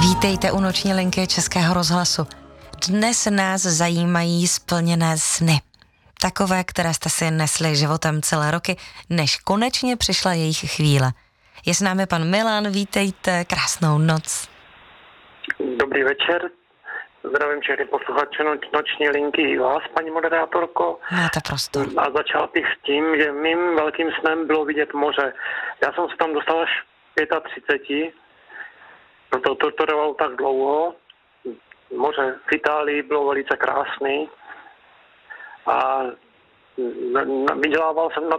Vítejte u noční linky Českého rozhlasu. Dnes nás zajímají splněné sny. Takové, které jste si nesli životem celé roky, než konečně přišla jejich chvíle. Je s námi pan Milan, vítejte, krásnou noc. Dobrý večer, zdravím všechny posluchače noční linky i vás, paní moderátorko. Máte prostor. A začal bych s tím, že mým velkým snem bylo vidět moře. Já jsem se tam dostal až 35, proto to trvalo tak dlouho. Moře v Itálii bylo velice krásný a vydělával jsem na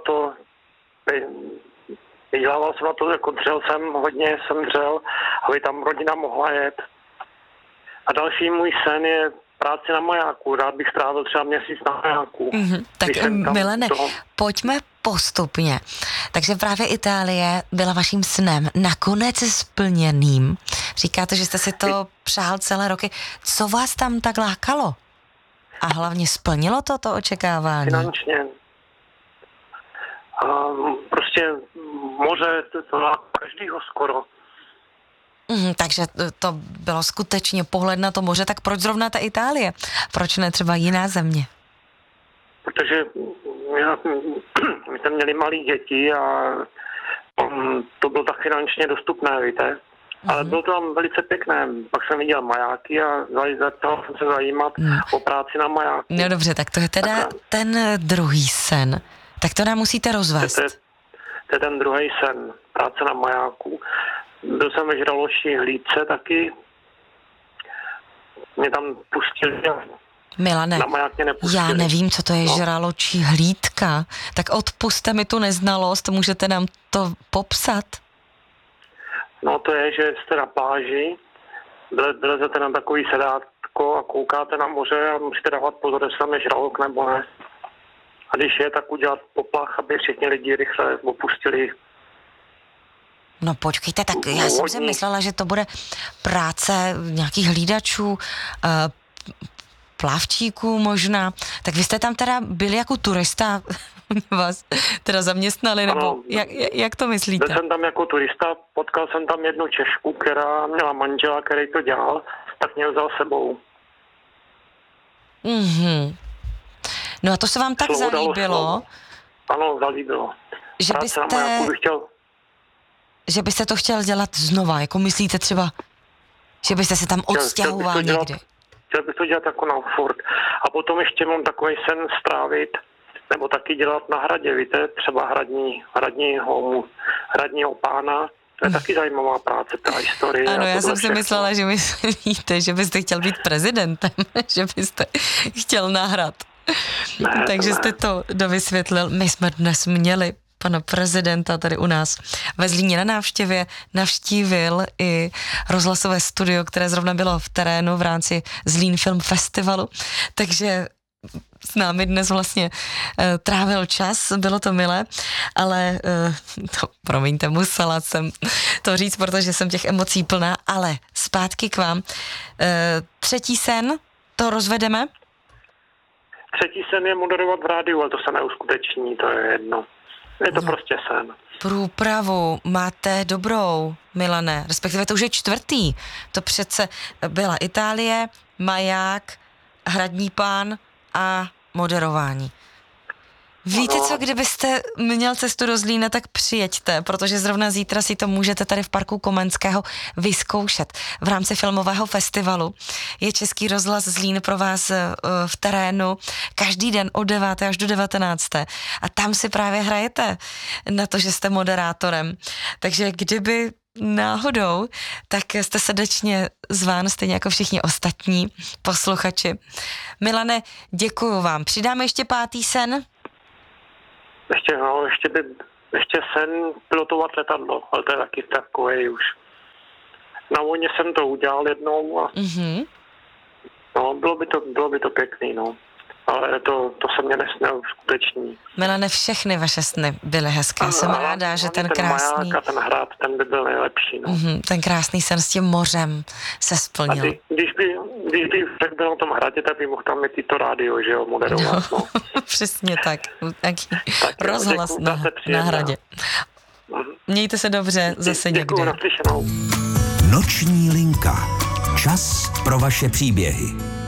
to, jako dřel jsem dřel, aby tam rodina mohla jet. A další můj sen je práce na majáku. Rád bych strávil třeba měsíc na majáku. Tak Milane, pojďme postupně. Takže právě Itálie byla vaším snem nakonec splněným. Říkáte, že jste si to přál celé roky. Co vás tam tak lákalo? A hlavně splnilo to očekávání? Finančně. Prostě moře to láká každýho skoro. Takže to bylo skutečně pohled na to moře, tak proč zrovna ta Itálie? Proč ne třeba jiná země? Protože my jsme měli malí děti a to bylo tak finančně dostupné, víte. Ale bylo to tam velice pěkné. Pak jsem viděl majáky a začal jsem se zajímat o práci na majáku. No dobře, tak to je teda ten druhý sen. Tak to nám musíte rozvést. To je ten druhý sen, práce na majáku. Byl jsem ve žraločí hlídce taky. Mě tam pustili. Milane, na maják mě nepustili. Já nevím, co to je žraločí hlídka. Tak odpusťte mi tu neznalost, můžete nám to popsat? No to je, že jste na pláži, vylezete na takový sedátko a koukáte na moře a musíte dávat pozor, jestli tam je žralok nebo ne. A když je, tak udělat poplach, aby všichni lidi rychle opustili. No počkejte, tak já jsem si myslela, že to bude práce nějakých hlídačů, plavčíků možná. Tak vy jste tam teda byli jako turista, vás teda zaměstnali, nebo jak to myslíte? Byl jsem tam jako turista, potkal jsem tam jednu Češku, která měla manžela, který to dělal, tak mě vzal sebou. No a to se vám tak zalíbilo? Ano, zalíbilo. Že byste to chtěl dělat znova, jako myslíte třeba, že byste se tam odstěhoval někde? Chtěl bych to dělat jako na furt. A potom ještě mám takový sen strávit, nebo taky dělat na hradě, víte, třeba hradního pána. To je taky zajímavá práce, ta historie. Ano, já jsem si myslela, že myslíte, že byste chtěl být prezidentem, že byste chtěl na hrad. Takže jste to dovysvětlil. My jsme dnes měli pana prezidenta tady u nás ve Zlíně na návštěvě, navštívil i rozhlasové studio, které zrovna bylo v terénu v rámci Zlín Film Festivalu, takže s námi dnes vlastně trávil čas, bylo to milé, ale promiňte, musela jsem to říct, protože jsem těch emocí plná, ale zpátky k vám. Třetí sen, to rozvedeme? Třetí sen je moderovat v rádiu, ale to se neuskuteční, to je jedno. Je to prostě sen. Průpravu máte dobrou, Milane, respektive to už je čtvrtý. To přece byla Itálie, maják, hradní pán a moderování. Víte co, kdybyste měl cestu do Zlína, tak přijeďte, protože zrovna zítra si to můžete tady v Parku Komenského vyzkoušet. V rámci filmového festivalu je Český rozhlas Zlín pro vás v terénu každý den od 9. až do 19. A tam si právě hrajete na to, že jste moderátorem. Takže kdyby náhodou, tak jste srdečně zván, stejně jako všichni ostatní posluchači. Milane, děkuju vám. Přidáme ještě pátý sen? Ještě sen pilotovat letadlo, ale to je taky takový už. Na vojně jsem to udělal jednou a no, bylo by to pěkný, no. Ale to se mě neuskuteční. Milane, všechny vaše sny byly hezké. Jsem ráda, že ten krásný... Ten maják a ten hrad, ten by byl nejlepší, no. Ten krásný sen s tím mořem se splnil. A když by tak byl na tom hradě, tak by mohl tam mít i to rádio, že jo, moderovat, no. Přesně tak. Taký rozhlas na hradě. Mějte se dobře, zase někdy. Děkuju, naslyšenou. Noční linka. Čas pro vaše příběhy.